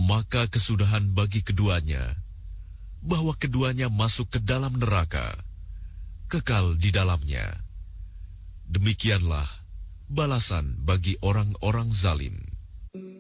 maka kesudahan bagi keduanya, bahwa keduanya masuk ke dalam neraka, kekal di dalamnya. Demikianlah balasan bagi orang-orang zalim.